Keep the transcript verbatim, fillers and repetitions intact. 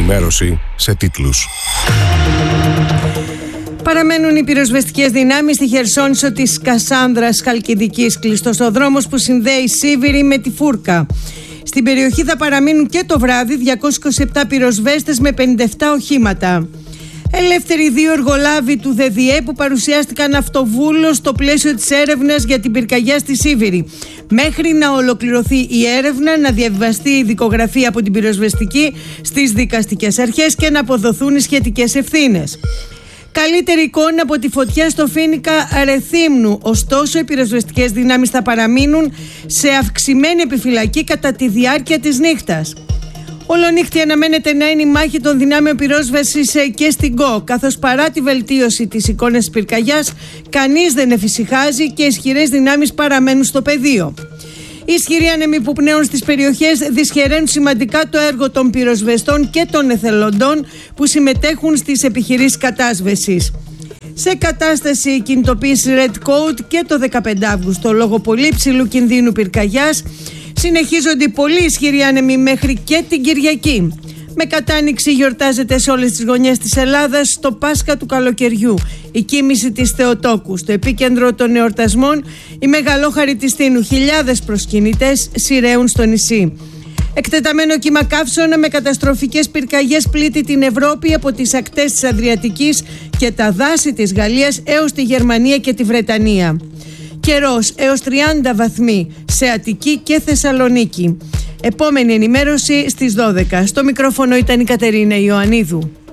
ενημέρωση σε τίτλους. Παραμένουν οι πυροσβεστικές δυνάμεις στη Χερσόνησο της Κασάνδρας Χαλκιδικής, κλειστός ο δρόμος που συνδέει Σίβηρη με τη Φούρκα. Στην περιοχή θα παραμείνουν και το βράδυ διακόσιοι είκοσι επτά πυροσβέστες με πενήντα επτά οχήματα. Ελεύθεροι δύο εργολάβοι του ΔΕΔΙΕ που παρουσιάστηκαν αυτοβούλος στο πλαίσιο της έρευνας για την πυρκαγιά στη Σίβηρη. Μέχρι να ολοκληρωθεί η έρευνα, να διαβιβαστεί η δικογραφία από την πυροσβεστική στις δικαστικές αρχές και να αποδοθούν οι σχετικές ευθύνες. Καλύτερη εικόνα από τη φωτιά στο Φοίνικα Ρεθύμνου. Ωστόσο, οι πυροσβεστικές δυνάμεις θα παραμείνουν σε αυξημένη επιφυλακή κατά τη διάρκεια της νύχτας. Ολονύχτη αναμένεται να είναι η μάχη των δυνάμεων πυρόσβεσης και στην ΚΟ, καθώς παρά τη βελτίωση της εικόνας της πυρκαγιάς, κανείς δεν εφησυχάζει και ισχυρές δυνάμεις παραμένουν στο πεδίο. Οι ισχυροί άνεμοι που πνέουν στις περιοχές δυσχεραίνουν σημαντικά το έργο των πυροσβεστών και των εθελοντών που συμμετέχουν στις επιχειρήσεις κατάσβεσης. Σε κατάσταση κινητοποίηση Red Code και το δεκαπέντε Αυγούστου, λόγω πολύ ψηλού κινδύνου πυρκαγιάς, συνεχίζονται οι πολύ ισχυροί άνεμοι μέχρι και την Κυριακή. Με κατάνοιξη γιορτάζεται σε όλες τις γωνιές της Ελλάδας το Πάσχα του καλοκαιριού, η κοίμηση της Θεοτόκου. Στο επίκεντρο των εορτασμών, η μεγαλόχαρη της Τίνου. Χιλιάδες προσκυνητές σειραίουν στο νησί. Εκτεταμένο κύμα καύσωνα με καταστροφικές πυρκαγιές πλήττει την Ευρώπη από τις ακτές της Αδριατικής και τα δάση της Γαλλίας έως τη Γερμανία και τη Βρετανία. Καιρός έως τριάντα βαθμοί σε Αττική και Θεσσαλονίκη. Επόμενη ενημέρωση στις δώδεκα. Στο μικρόφωνο ήταν η Κατερίνα Ιωαννίδου.